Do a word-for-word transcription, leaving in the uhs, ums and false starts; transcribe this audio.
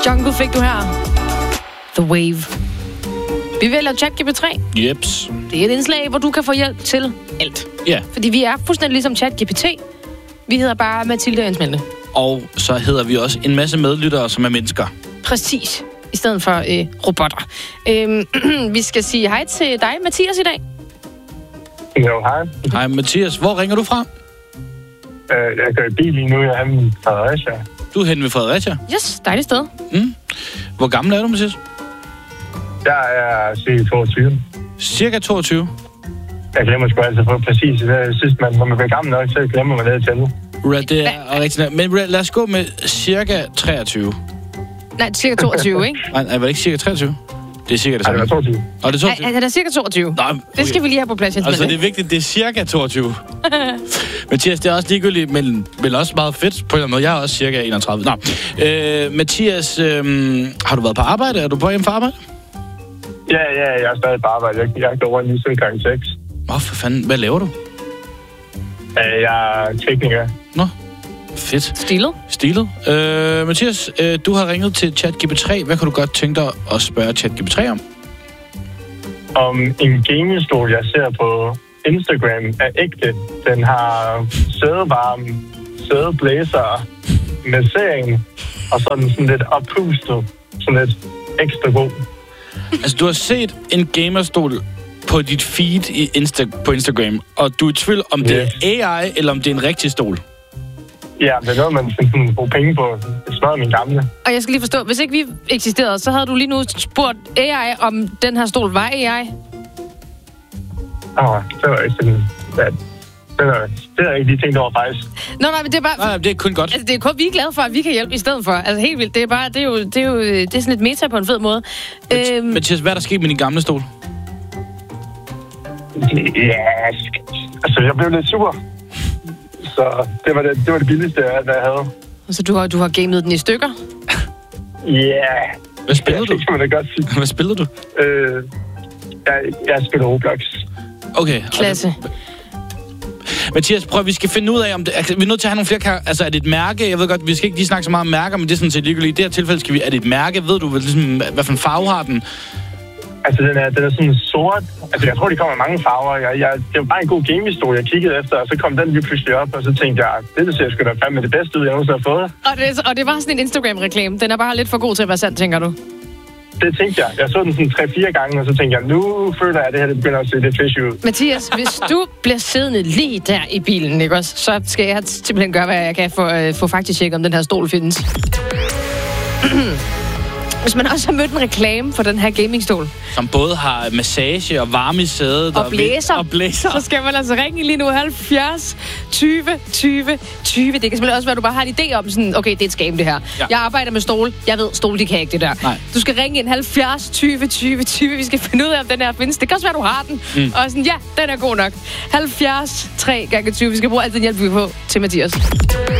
Jungle fik du her. The Wave. Vi vælger ChatGPT tre. Jeps. Det er et indslag, hvor du kan få hjælp til alt. Ja. Fordi vi er fuldstændig ligesom ChatGPT. Vi hedder bare Mathilde og Jens Melde. Og så hedder vi også en masse medlyttere, som er mennesker. Præcis. I stedet for øh, robotter. Øhm, vi skal sige hej til dig, Mathias, i dag. Jo, hej. Hej, Mathias. Hvor ringer du fra? Uh, jeg kører i bil lige nu. Jeg er henne i Fredericia. Du er henne ved Fredericia. Yes, dejligt sted. Mm. Hvor gammel er du, Mathias? Jeg er cirka toogtyve. Cirka toogtyve. Jeg glemmer sgu altid på præcis det sidste, men når man bliver gammel nok, så glemmer man det at tælle. Red, det er rigtigt. Men lad os gå med cirka treogtyve. Nej, cirka toogtyve, ikke? Nej, nej, var det ikke cirka treogtyve? Det er cirka det samme. samme. Nej, det var toogtyve. Og det er toogtyve? Er, er det cirka toogtyve? Nej, okay. Det skal vi lige have på plads, Jens Altså, Melde. det er vigtigt, det er cirka toogtyve. Mathias, det er også ligegyldigt, men vel også meget fedt på en eller anden måde. Jeg er også cirka enogtredive. Nå. Øh, Mathias, øh, har du været på arbejde? Er du på hjem for arbejde? Ja, ja, jeg er stadig på arbejde. Jeg, jeg går rundt lige siden klokken seks. Åh, for fanden. Hvad laver du? Uh, jeg er tekniker. Nå, fedt. Stilet. Stilet. Øh, Mathias, øh, du har ringet til ChatGPT tre. Hvad kan du godt tænke dig at spørge ChatGPT tre om? Om en gamingstol, jeg ser på Instagram, er ægte. Den har sædevarme, sædeblæser, massering, og så er den sådan lidt oppustet. Sådan lidt ekstra god. Altså, du har set en gamerstol på dit feed i Insta- på Instagram, og du er i tvivl, om det er A I, eller om det er en rigtig stol. Ja, det er noget, man skal bruge penge på. Det smadrer min gamle. Og jeg skal lige forstå, hvis ikke vi eksisterede, så havde du lige nu spurgt A I, om den her stol var A I? Åh, oh, det var ikke sådan... Ja, det er, det er ikke de ting, der var faktisk. Nå, nej, men det er bare... Nej, det er kun godt. Altså, det er kun, vi er glade for, at vi kan hjælpe i stedet for. Altså, helt vildt. Det er bare... Det er jo, det er jo det er sådan et meta på en fed måde. Mat- øhm, Mathias, hvad er der sket med din gamle stol? Ja, altså, jeg blev lidt sur. Så det var det, det, var det billigste, jeg, jeg havde. så du har, du har gamet den i stykker? Ja. Yeah. Hvad spillede du? Det kan man da godt sige. Hvad spillede du? Øh, jeg, jeg spiller Roblox. Okay. Klasse. Altså, Mathias, prøv, vi skal finde ud af, om det... Altså, vi er nødt til at have nogle flere... Kar- altså, er det et mærke? Jeg ved godt, vi skal ikke lige snakke så meget om mærker, men det er sådan set ligegyldigt. I det her tilfælde skal vi... Er det et mærke? Ved du, hvad, ligesom, hvad for en farve har den? Altså, den er, den er sådan sort. Altså, jeg tror, de kommer mange farver. Jeg, jeg, det var bare en god gaming-stol, jeg kiggede efter, og så kom den lige pludselig op, og så tænkte jeg, det, det ser sgu da fandme det bedste ud, jeg nogensinde har fået. Og det, og det var sådan en Instagram-reklame. Den er bare lidt for god til at være sand, tænker du? Det tænkte jeg. Jeg så den sådan tre-fire gange, og så tænkte jeg, nu føler jeg, at det her det begynder at se lidt fishy ud. Mathias, hvis du bliver siddende lige der i bilen, ikke også, så skal jeg simpelthen gøre, hvad jeg kan for at få faktisk tjekket, om den her stol findes. Hvis man også har mødt en reklame for den her gamingstol, Som både har massage og varme i sædet. og blæser, og blæser. så skal man altså ringe lige nu halvfjerds tyve tyve tyve. Det kan selvfølgelig også være, at du bare har en idé om sådan, okay, det er et scam det her. Ja. Jeg arbejder med stol. Jeg ved, stol, de kan ikke det der. Nej. Du skal ringe ind halvfjerds tyve tyve tyve. Vi skal finde ud af, om den her findes. Det kan også være, du har den. Mm. Og sådan, ja, den er god nok. halvfjerds tre gange tyve. Vi skal bruge alt den hjælp, vi får til Mathias.